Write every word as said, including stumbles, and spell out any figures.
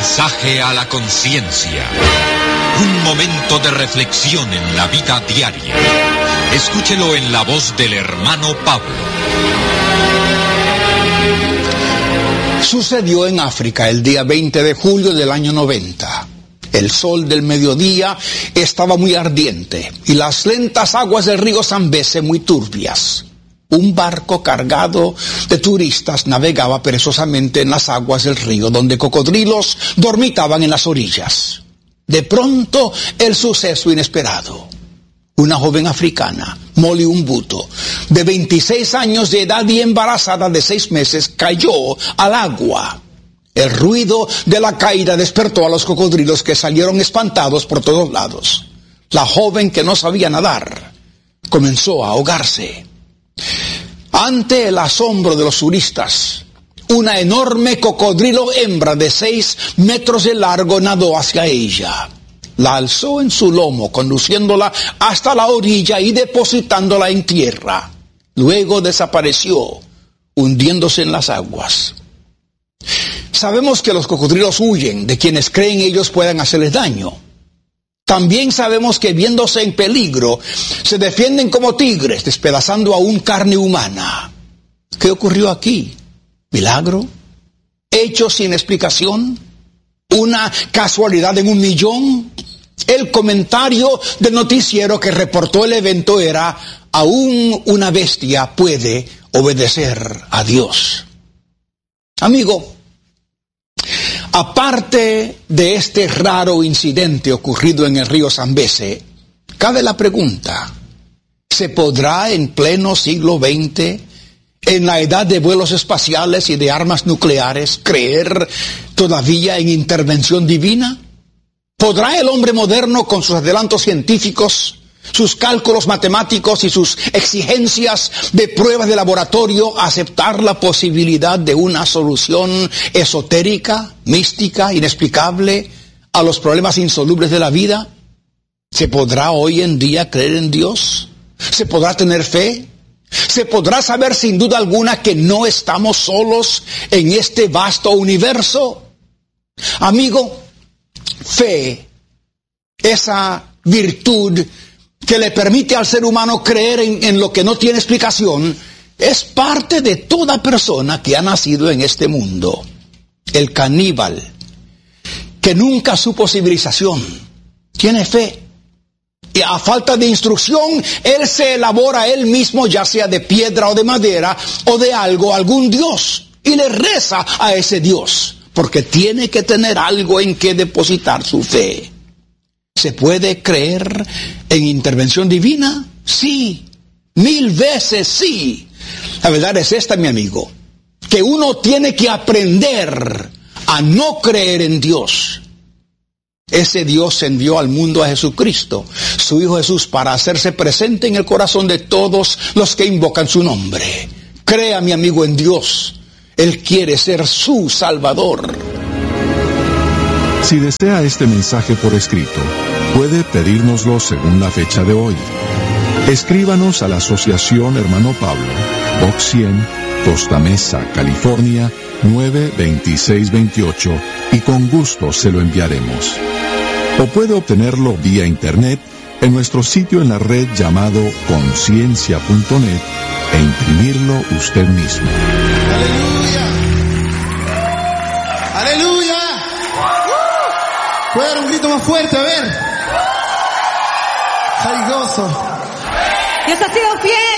Mensaje a la conciencia. Un momento de reflexión en la vida diaria. Escúchelo en la voz del hermano Pablo. Sucedió en África el día veinte de julio del año noventa. El sol del mediodía estaba muy ardiente y las lentas aguas del río Zambeze muy turbias. Un barco cargado de turistas navegaba perezosamente en las aguas del río, donde cocodrilos dormitaban en las orillas. De pronto, el suceso inesperado. Una joven africana, Molly Umbuto, de veintiséis años de edad y embarazada de seis meses, cayó al agua. El ruido de la caída despertó a los cocodrilos, que salieron espantados por todos lados. La joven, que no sabía nadar, comenzó a ahogarse. Ante el asombro de los turistas, una enorme cocodrilo hembra de seis metros de largo nadó hacia ella. La alzó en su lomo, conduciéndola hasta la orilla y depositándola en tierra. Luego desapareció, hundiéndose en las aguas. Sabemos que los cocodrilos huyen de quienes creen ellos puedan hacerles daño. También sabemos que, viéndose en peligro, se defienden como tigres, despedazando aún carne humana. ¿Qué ocurrió aquí? ¿Milagro? ¿Hecho sin explicación? ¿Una casualidad en un millón? El comentario del noticiero que reportó el evento era: aún una bestia puede obedecer a Dios. Amigo, aparte de este raro incidente ocurrido en el río Zambeze, cabe la pregunta: ¿se podrá en pleno siglo veinte, en la edad de vuelos espaciales y de armas nucleares, creer todavía en intervención divina? ¿Podrá el hombre moderno, con sus adelantos científicos, sus cálculos matemáticos y sus exigencias de pruebas de laboratorio, aceptar la posibilidad de una solución esotérica, mística, inexplicable a los problemas insolubles de la vida? ¿Se podrá hoy en día creer en Dios? ¿Se podrá tener fe? ¿Se podrá saber sin duda alguna que no estamos solos en este vasto universo? Amigo, fe, esa virtud que le permite al ser humano creer en, en lo que no tiene explicación, es parte de toda persona que ha nacido en este mundo. El caníbal, que nunca supo civilización, tiene fe. Y a falta de instrucción, él se elabora él mismo, ya sea de piedra o de madera, o de algo, algún dios, y le reza a ese dios, porque tiene que tener algo en que depositar su fe. ¿Se puede creer en intervención divina? Sí, mil veces sí. La verdad es esta, mi amigo, que uno tiene que aprender a no creer en Dios. Ese Dios envió al mundo a Jesucristo, su Hijo Jesús, para hacerse presente en el corazón de todos los que invocan su nombre. Crea, mi amigo, en Dios. Él quiere ser su Salvador. Si desea este mensaje por escrito, puede pedírnoslo según la fecha de hoy. Escríbanos a la Asociación Hermano Pablo, Box cien, Costa Mesa, California, nueve veintiséis veintiocho, y con gusto se lo enviaremos. O puede obtenerlo vía internet en nuestro sitio en la red llamado conciencia punto net e imprimirlo usted mismo. ¡Aleluya! ¡Aleluya! ¿Puede dar un grito más fuerte? A ver. ¡Hay gozo! Dios ha sido fiel.